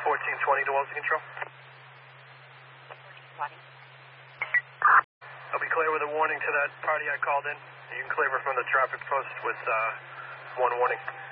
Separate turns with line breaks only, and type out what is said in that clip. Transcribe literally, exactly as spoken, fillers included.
fourteen twenty to Wellesley Control.
fourteen twenty.
I'll be clear with a warning to that party I called in. You can clear her from the traffic post with uh, one warning.